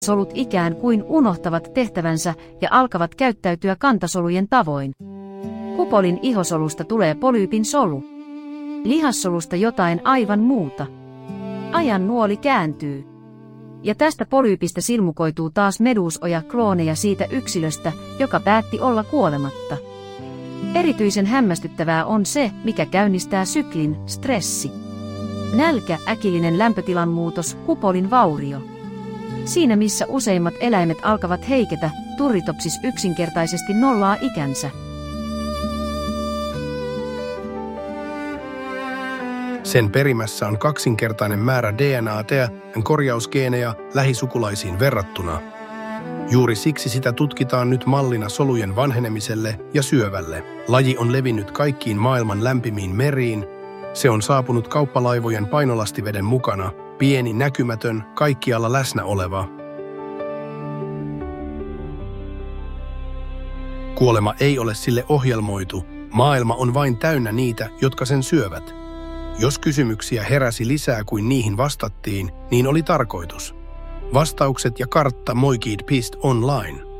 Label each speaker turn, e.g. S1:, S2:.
S1: solut ikään kuin unohtavat tehtävänsä ja alkavat käyttäytyä kantasolujen tavoin. Kupolin ihosolusta tulee polyypin solu. Lihassolusta jotain aivan muuta. Ajan nuoli kääntyy. Ja tästä polyypistä silmukoituu taas meduusoja klooneja siitä yksilöstä, joka päätti olla kuolematta. Erityisen hämmästyttävää on se, mikä käynnistää syklin, stressi. Nälkä, äkillinen lämpötilan muutos, kupolin vaurio. Siinä missä useimmat eläimet alkavat heiketä, Turritopsis yksinkertaisesti nollaa ikänsä.
S2: Sen perimässä on kaksinkertainen määrä DNA-korjausgeenejä lähisukulaisiin verrattuna. Juuri siksi sitä tutkitaan nyt mallina solujen vanhenemiselle ja syövälle. Laji on levinnyt kaikkiin maailman lämpimiin meriin. Se on saapunut kauppalaivojen painolastiveden mukana, pieni, näkymätön, kaikkialla läsnä oleva. Kuolema ei ole sille ohjelmoitu. Maailma on vain täynnä niitä, jotka sen syövät. Jos kysymyksiä heräsi lisää kuin niihin vastattiin, niin oli tarkoitus. Vastaukset ja kartta moikid.online.